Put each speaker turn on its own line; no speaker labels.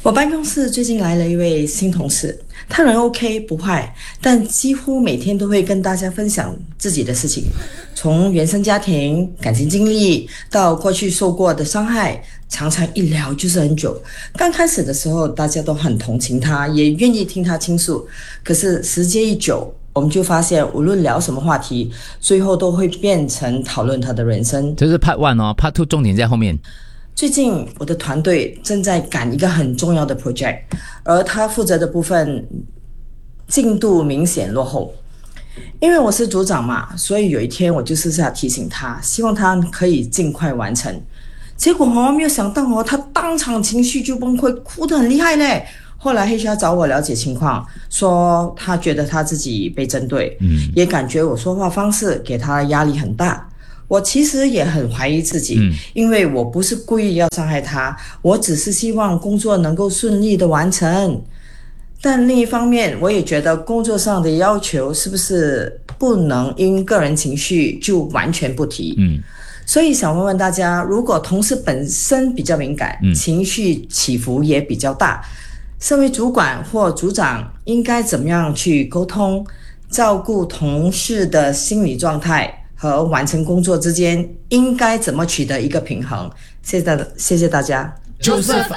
我办公室最近来了一位新同事，他人 OK 不坏，但几乎每天都会跟大家分享自己的事情，从原生家庭、感情经历到过去受过的伤害，常常一聊就是很久。刚开始的时候，大家都很同情他，也愿意听他倾诉。可是时间一久，我们就发现，无论聊什么话题，最后都会变成讨论他的人生。
这是 Part One 哦，Part Two 重点在后面。
最近我的团队正在赶一个很重要的 project， 而他负责的部分进度明显落后。因为我是组长嘛，所以有一天我就私下提醒他，希望他可以尽快完成。结果没有想到他当场情绪就崩溃，哭得很厉害嘞。后来 HR 找我了解情况，说他觉得他自己被针对，也感觉我说话方式给他压力很大。我其实也很怀疑自己，因为我不是故意要伤害他，我只是希望工作能够顺利的完成。但另一方面，我也觉得工作上的要求是不是不能因个人情绪就完全不提？所以想问问大家，如果同事本身比较敏感，情绪起伏也比较大，身为主管或组长应该怎么样去沟通，照顾同事的心理状态和完成工作之间应该怎么取得一个平衡？谢谢大家。